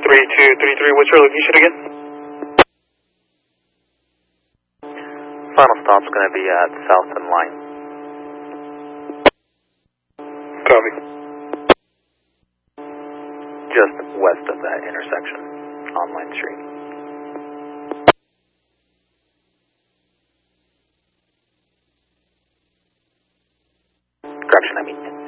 3233, what's your location again? Final stop's going to be at South and Line. Copy. Just west of that intersection on Line Street. Correction, I mean